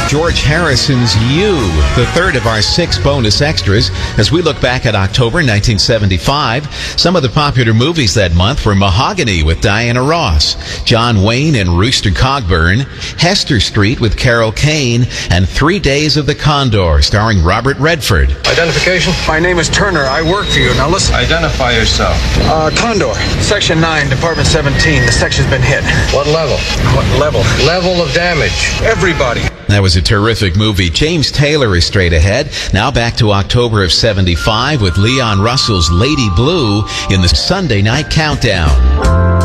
George Harrison's You, the third of our 6 bonus extras. As we look back at October 1975, some of the popular movies that month were Mahogany with Diana Ross, John Wayne and Rooster Cogburn, Hester Street with Carol Kane, and 3 Days of the Condor starring Robert Redford. Identification? My name is Turner. I work for you. Now listen. Identify yourself. Condor. Section 9, Department 17. The section's been hit. What level? What level? Level of damage. Everybody. That was a terrific movie. James Taylor is straight ahead. Now back to October of 75 with Leon Russell's Lady Blue in the Sunday Night Countdown.